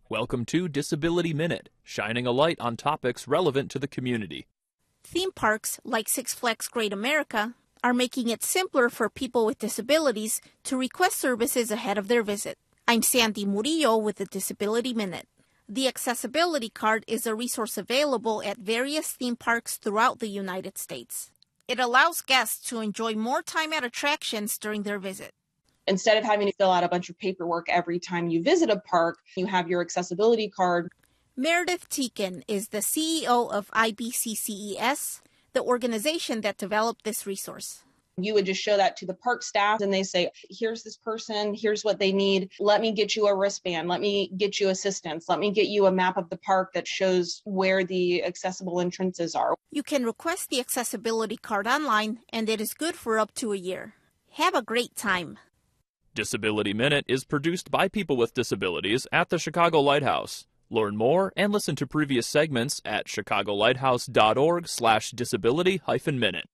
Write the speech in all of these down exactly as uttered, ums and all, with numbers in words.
Welcome to Disability Minute, shining a light on topics relevant to the community. Theme parks like Six Flags Great America are making it simpler for people with disabilities to request services ahead of their visit. I'm Sandy Murillo with the Disability Minute. The Accessibility Card is a resource available at various theme parks throughout the United States. It allows guests to enjoy more time at attractions during their visit. Instead of having to fill out a bunch of paperwork every time you visit a park, you have your accessibility card. Meredith Teakin is the C E O of I B C C E S, the organization that developed this resource. You would just show that to the park staff and they say, here's this person, here's what they need. Let me get you a wristband. Let me get you assistance. Let me get you a map of the park that shows where the accessible entrances are. You can request the accessibility card online, and it is good for up to a year. Have a great time. Disability Minute is produced by people with disabilities at the Chicago Lighthouse. Learn more and listen to previous segments at chicagolighthouse.org slash disability hyphen minute.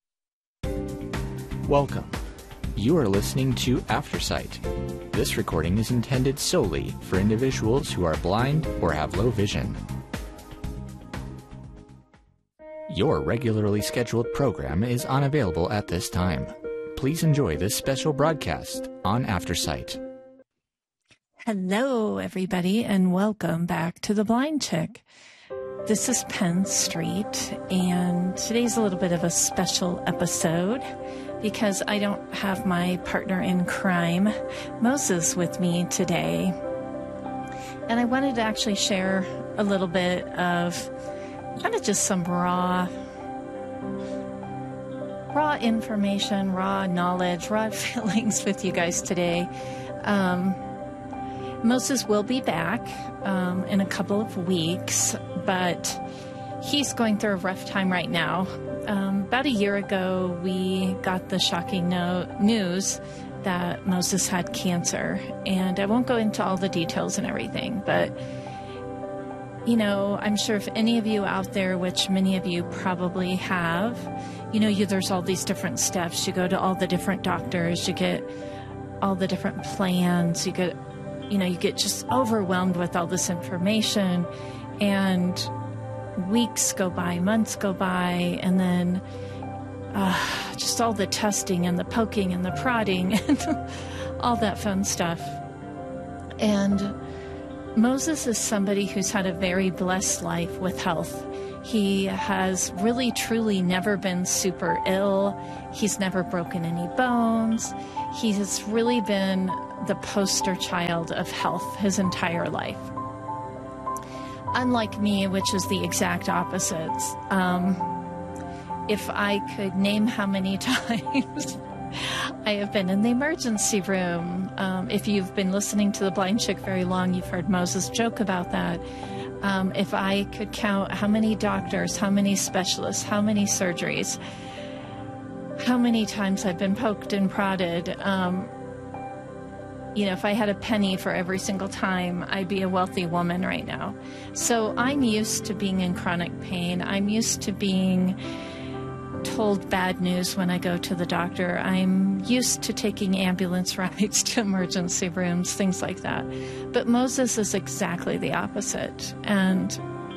Welcome. You are listening to Aftersight. This recording is intended solely for individuals who are blind or have low vision. Your regularly scheduled program is unavailable at this time. Please enjoy this special broadcast on Aftersight. Hello, everybody, and welcome back to The Blind Chick. This is Penn Street, and today's a little bit of a special episode because I don't have my partner in crime, Moses, with me today. And I wanted to actually share a little bit of kind of just some raw raw information, raw knowledge, raw feelings with you guys today. Um, Moses will be back um, in a couple of weeks, but he's going through a rough time right now. Um, about a year ago, we got the shocking no- news that Moses had cancer, and I won't go into all the details and everything, but you know, I'm sure if any of you out there, which many of you probably have, you know, you, there's all these different steps. You go to all the different doctors, you get all the different plans, you get, you know, you get just overwhelmed with all this information, and weeks go by, months go by, and then uh, just all the testing and the poking and the prodding and all that fun stuff. And Moses is somebody who's had a very blessed life with health. He has really, truly never been super ill. He's never broken any bones. He has really been the poster child of health his entire life. Unlike me, which is the exact opposites. Um, if I could name how many times I have been in the emergency room. Um, if you've been listening to The Blind Chick very long, you've heard Moses joke about that. Um, if I could count how many doctors, how many specialists, how many surgeries, how many times I've been poked and prodded, um, you know, if I had a penny for every single time, I'd be a wealthy woman right now. So I'm used to being in chronic pain. I'm used to being told bad news when I go to the doctor. I'm used to taking ambulance rides to emergency rooms, things like that. But Moses is exactly the opposite. And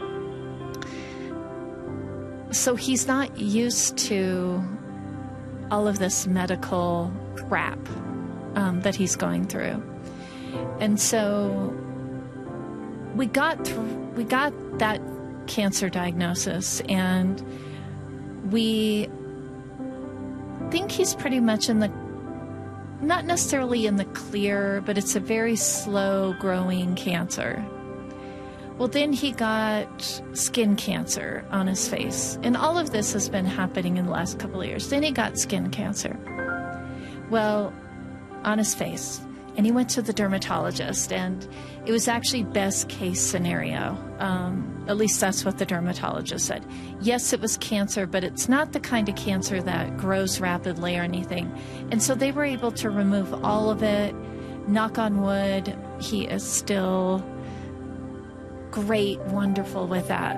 so he's not used to all of this medical crap um, that he's going through. And so we got through, we got that cancer diagnosis, and we think he's pretty much in the, not necessarily in the clear, but it's a very slow growing cancer. Well, then he got skin cancer on his face. And all of this has been happening in the last couple of years. Then he got skin cancer. Well, on his face. And he went to the dermatologist, and it was actually best case scenario. Um, at least that's what the dermatologist said. Yes, it was cancer, but it's not the kind of cancer that grows rapidly or anything. And so they were able to remove all of it. Knock on wood, he is still great, wonderful with that.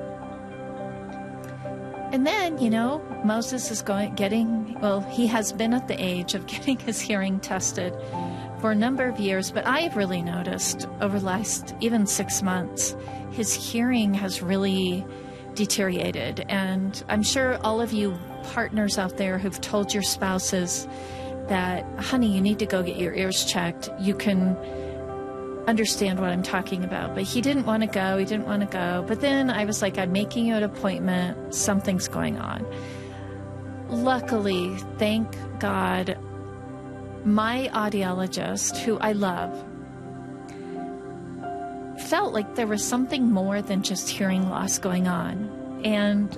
And then, you know, Moses is going, getting, well, he has been at the age of getting his hearing tested for a number of years, but I've really noticed over the last even six months, his hearing has really deteriorated. And I'm sure all of you partners out there who've told your spouses that, honey, you need to go get your ears checked, you can understand what I'm talking about. But he didn't want to go. He didn't want to go. But then I was like, I'm making you an appointment. Something's going on. Luckily, thank God, my audiologist, who I love, felt like there was something more than just hearing loss going on. And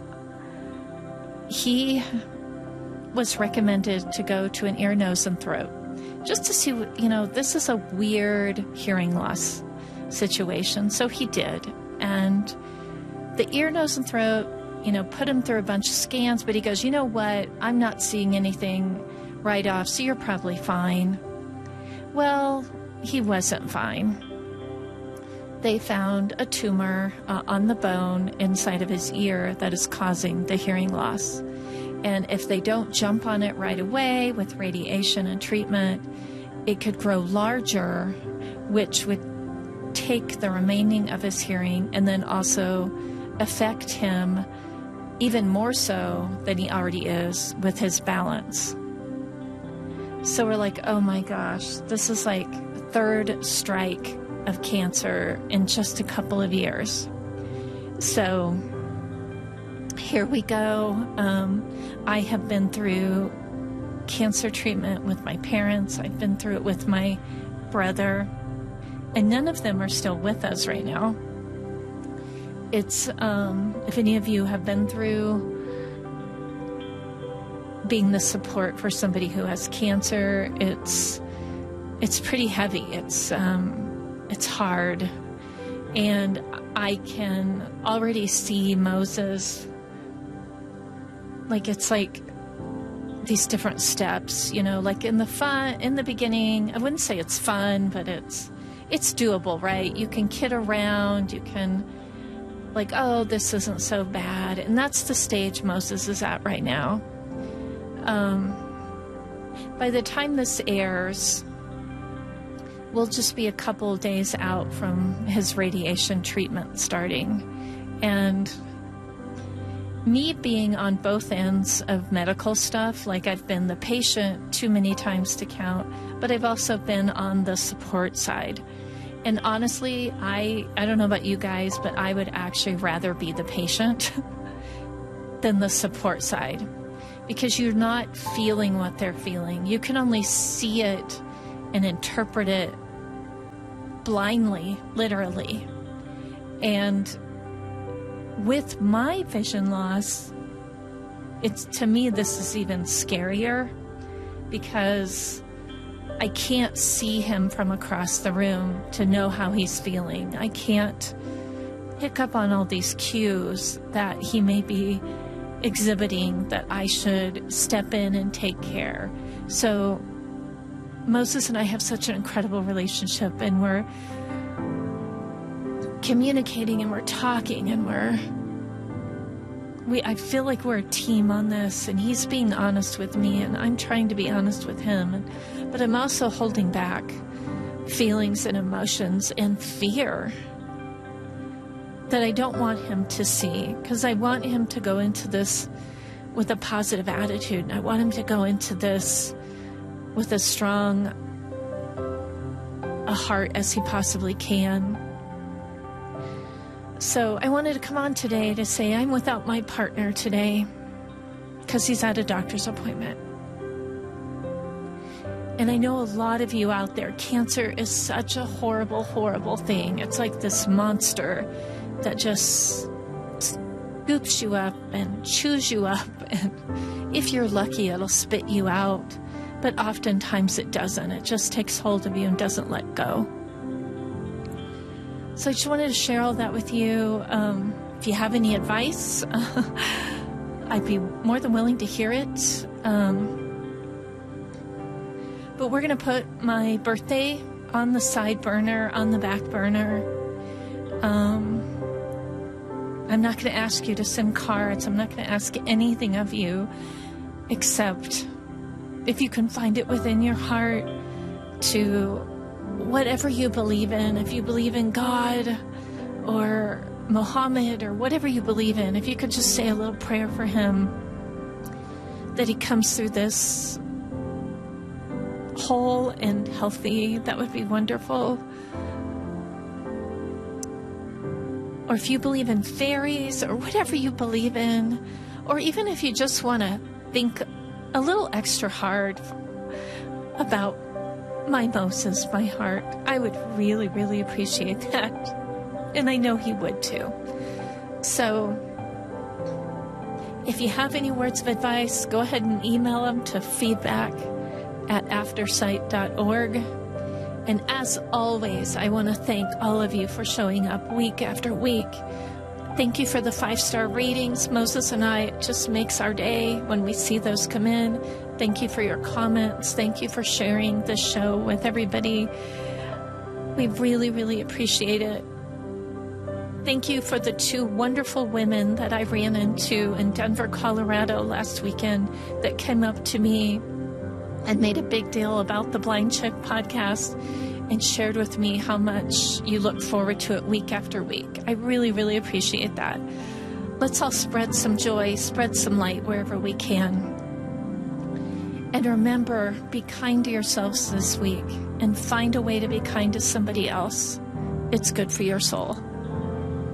he was recommended to go to an ear, nose, and throat, just to see, you know, this is a weird hearing loss situation. So he did. And the ear, nose, and throat, you know, put him through a bunch of scans, but he goes, you know what, I'm not seeing anything right off, so you're probably fine. Well, he wasn't fine. They found a tumor uh, on the bone inside of his ear that is causing the hearing loss. And if they don't jump on it right away with radiation and treatment, it could grow larger, which would take the remaining of his hearing and then also affect him even more so than he already is with his balance. So we're like, oh my gosh, this is like third strike of cancer in just a couple of years. So here we go. Um, I have been through cancer treatment with my parents. I've been through it with my brother, and none of them are still with us right now. It's, um, if any of you have been through being the support for somebody who has cancer, it's, it's pretty heavy. It's, um, it's hard. And I can already see Moses, like, it's like these different steps, you know, like in the fun, in the beginning, I wouldn't say it's fun, but it's, it's doable, right? You can kid around, you can, like, oh, this isn't so bad. And that's the stage Moses is at right now. Um, by the time this airs, we'll just be a couple of days out from his radiation treatment starting. And me being on both ends of medical stuff, like I've been the patient too many times to count, but I've also been on the support side. And honestly, I, I don't know about you guys, but I would actually rather be the patient than the support side, because you're not feeling what they're feeling. You can only see it and interpret it blindly, literally. And with my vision loss, it's, to me, this is even scarier because I can't see him from across the room to know how he's feeling. I can't pick up on all these cues that he may be exhibiting that I should step in and take care. So Moses and I have such an incredible relationship, and we're communicating and we're talking and we're we I feel like we're a team on this, and he's being honest with me and I'm trying to be honest with him, and, but I'm also holding back feelings and emotions and fear that I don't want him to see, because I want him to go into this with a positive attitude, and I want him to go into this with as strong a heart as he possibly can. So I wanted to come on today to say I'm without my partner today because he's at a doctor's appointment. And I know a lot of you out there, cancer is such a horrible, horrible thing. It's like this monster that just scoops you up and chews you up. And if you're lucky, it'll spit you out. But oftentimes it doesn't. It just takes hold of you and doesn't let go. So I just wanted to share all that with you. Um, if you have any advice, I'd be more than willing to hear it. Um, but we're going to put my birthday on the side burner, on the back burner. Um, I'm not going to ask you to send cards. I'm not going to ask anything of you except if you can find it within your heart to whatever you believe in. If you believe in God or Muhammad or whatever you believe in, if you could just say a little prayer for him, that he comes through this whole and healthy, that would be wonderful. Or if you believe in fairies or whatever you believe in, or even if you just want to think a little extra hard about my Moses, my heart, I would really, really appreciate that. And I know he would too. So if you have any words of advice, go ahead and email them to feedback at aftersight dot org. And as always, I want to thank all of you for showing up week after week. Thank you for the five-star ratings. Moses and I, it just makes our day when we see those come in. Thank you for your comments. Thank you for sharing this show with everybody. We really, really appreciate it. Thank you for the two wonderful women that I ran into in Denver, Colorado last weekend that came up to me and made a big deal about the Blind Chick podcast and shared with me how much you look forward to it week after week. I really, really appreciate that. Let's all spread some joy, spread some light wherever we can. And remember, be kind to yourselves this week and find a way to be kind to somebody else. It's good for your soul.